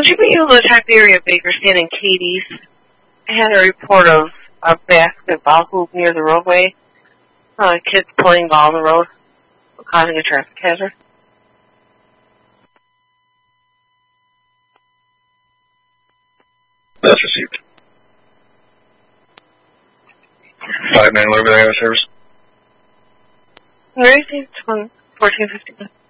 Would you be able to check the area of Bakersfield and Katie's? I had a report of a basketball hoop near the roadway. Kids playing ball on the road, causing a traffic hazard. That's received. 5-9 over there, service. Where is he? 1451.